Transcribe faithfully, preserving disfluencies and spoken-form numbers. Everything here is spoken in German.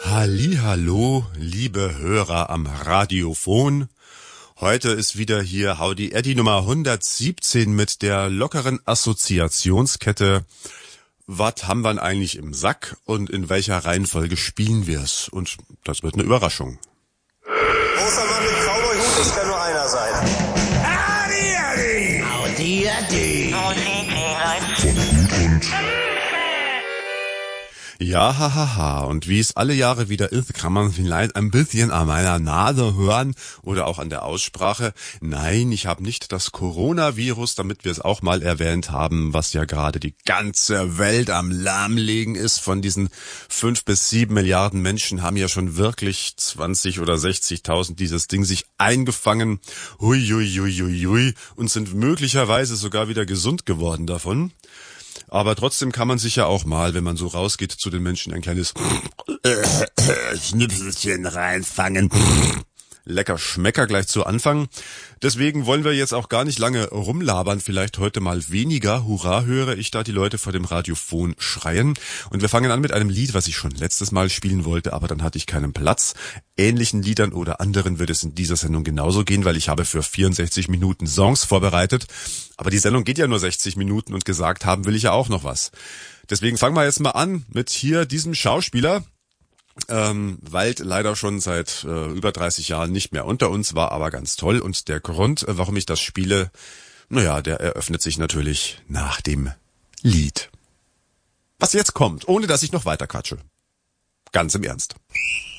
Hallihallo, liebe Hörer am Radiophon. Heute ist wieder hier Howdy Eddy Nummer hundertsiebzehn mit der lockeren Assoziationskette. Was haben wir denn eigentlich im Sack und in welcher Reihenfolge spielen wir's? Und das wird eine Überraschung. Großer Mann mit Cowboy-Hut, das kann nur einer sein. Howdy Eddy! Howdy Eddy! Ja, hahaha. Ha, ha. Und wie es alle Jahre wieder ist, kann man vielleicht ein bisschen an meiner Nase hören oder auch an der Aussprache. Nein, ich habe nicht das Coronavirus, damit wir es auch mal erwähnt haben, was ja gerade die ganze Welt am Lahmlegen ist. Von diesen fünf bis sieben Milliarden Menschen haben ja schon wirklich zwanzig oder sechzigtausend dieses Ding sich eingefangen. Hui, hui, hui, hui, hui, und sind möglicherweise sogar wieder gesund geworden davon. Aber trotzdem kann man sich ja auch mal, wenn man so rausgeht zu den Menschen, ein kleines Schnipselchen reinfangen. Lecker Schmecker gleich zu Anfang. Deswegen wollen wir jetzt auch gar nicht lange rumlabern, vielleicht heute mal weniger. Hurra, höre ich da die Leute vor dem Radiophon schreien. Und wir fangen an mit einem Lied, was ich schon letztes Mal spielen wollte, aber dann hatte ich keinen Platz. Ähnlichen Liedern oder anderen wird es in dieser Sendung genauso gehen, weil ich habe für vierundsechzig Minuten Songs vorbereitet. Aber die Sendung geht ja nur sechzig Minuten und gesagt haben will ich ja auch noch was. Deswegen fangen wir jetzt mal an mit hier diesem Schauspieler. Ähm, Wald leider schon seit äh, über dreißig Jahren nicht mehr unter uns, war aber ganz toll. Und der Grund, äh, warum ich das spiele, naja, der eröffnet sich natürlich nach dem Lied. Was jetzt kommt, ohne dass ich noch weiter quatsche. Ganz im Ernst.